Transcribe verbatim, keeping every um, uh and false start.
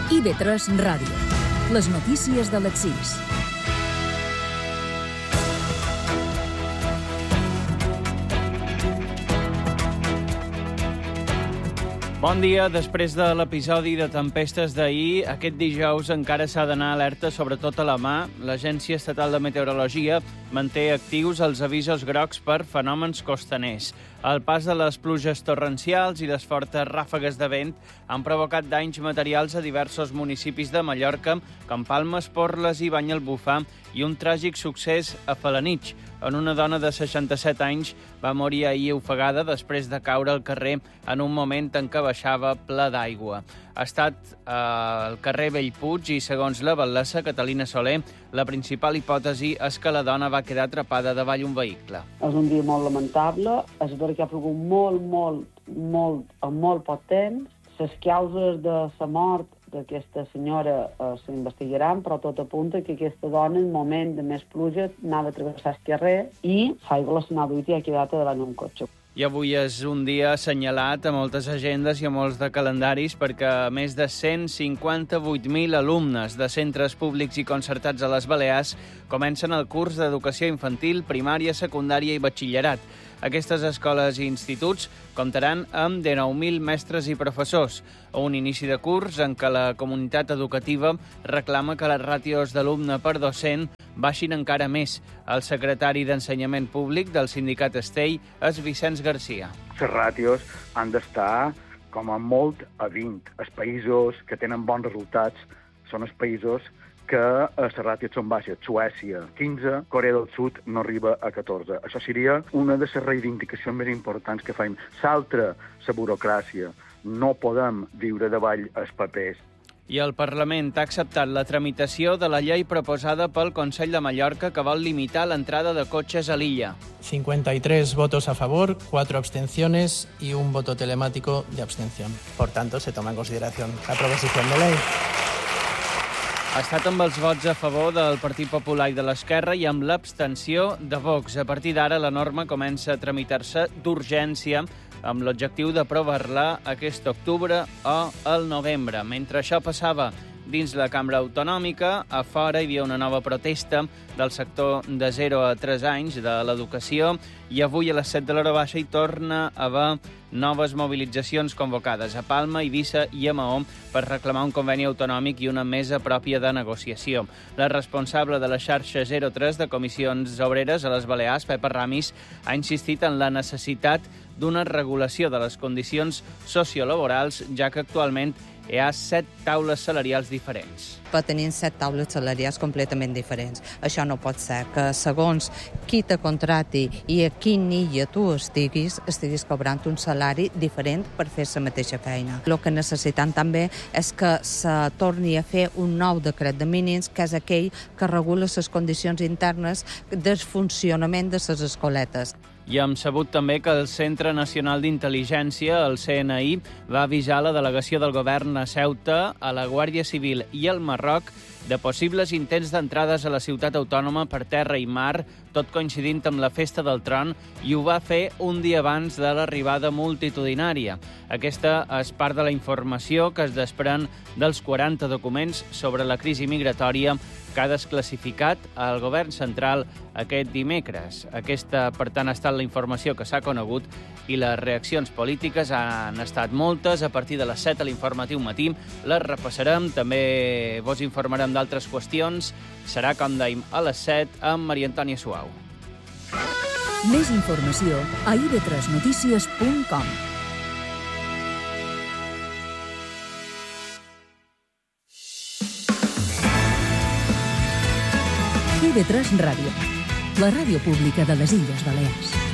I V tres Ràdio. Les notícies de les sis. Bon dia. Després de l'episodi de tempestes d'ahir, aquest dijous encara s'ha d'anar alerta, sobretot a la mà. L'Agència Estatal de Meteorologia manté actius els avisos grocs per fenòmens costaners. El pas de les pluges torrencials i les fortes ràfegues de vent han provocat danys materials a diversos municipis de Mallorca, com Palmes, Porles i Banyalbufar, i un tràgic succés a Felanitx, on una dona de seixanta-set anys va morir ahir ofegada després de caure al carrer en un moment en què baixava ple d'aigua. Ha estat eh, al carrer Bellpuig i, segons la batllessa Catalina Soler, la principal hipòtesi és que la dona va quedar atrapada davall un vehicle. És un dia molt lamentable, és veritat que ha plogut molt, molt, molt, en molt poc temps. Les causes de la mort d'aquesta senyora eh, s'investigaran, però tot apunta que aquesta dona, en moment de més pluja, anava a travessar el carrer i l'aigua la s'anava i ha quedat davant un cotxe. I avui és un dia assenyalat a moltes agendes i a molts de calendaris perquè més de cent cinquanta-vuit mil alumnes de centres públics i concertats a les Balears comencen el curs d'educació infantil, primària, secundària i batxillerat. Aquestes escoles i instituts comptaran amb dinou mil mestres i professors, un inici de curs en què la comunitat educativa reclama que les ràtios d'alumne per docent baixin encara més. El secretari d'Ensenyament Públic del sindicat Estell és Vicenç Garcia. Les ràtios han d'estar com a molt a vint. Els països que tenen bons resultats són els països que les ràtios són baixes. Suècia, quinze, Corea del Sud no arriba a catorze. Això seria una de les reivindicacions més importants que fem. S'altra, la burocràcia. No podem viure davall els papers. I el Parlament ha acceptat la tramitació de la llei proposada pel Consell de Mallorca que vol limitar l'entrada de cotxes a l'illa. cincuenta y tres votos a favor, cuatro abstenciones y un voto telemático de abstención. Por tanto, se toma en consideración la proposición de ley. Ha estat amb els vots a favor del Partit Popular i de l'Esquerra i amb l'abstenció de Vox. A partir d'ara, la norma comença a tramitar-se d'urgència amb l'objectiu d'aprovar-la aquest octubre o el novembre. Mentre això passava dins la cambra autonòmica, a fora hi havia una nova protesta del sector de zero a tres anys de l'educació i avui a les set de l'hora baixa hi torna a haver noves mobilitzacions convocades a Palma, Eivissa i a Maó per reclamar un conveni autonòmic i una mesa pròpia de negociació. La responsable de la xarxa zero tres de Comissions Obreres a les Balears, Pepa Ramis, ha insistit en la necessitat d'una regulació de les condicions sociolaborals, ja que actualment hi ha set taules salarials diferents. Però tenim set taules salarials completament diferents. Això no pot ser que segons qui te contrati i a quin illa tu estiguis, estiguis cobrant un salari diferent per fer la mateixa feina. El que necessitem també és que se torni a fer un nou decret de mínims, que és aquell que regula les condicions internes del funcionament de les escoletes. I hem sabut també que el Centre Nacional d'Intel·ligència, el C N I, va avisar la delegació del govern a Ceuta, a la Guàrdia Civil i al Marroc de possibles intents d'entrades a la ciutat autònoma per terra i mar, tot coincidint amb la Festa del Tron, i ho va fer un dia abans de l'arribada multitudinària. Aquesta és part de la informació que es desprèn dels quaranta documents sobre la crisi migratòria que ha desclassificat el govern central aquest dimecres. Aquesta, per tant, ha estat la informació que s'ha conegut i les reaccions polítiques han estat moltes. A partir de les set a l'Informatiu Matí les repassarem, també vos informarem d'altres qüestions. Serà, com dèiem, a les set amb Maria Antònia Suau. Més informació a i v tres notícies punt com. I V tres Ràdio, la ràdio pública de les Illes Balears.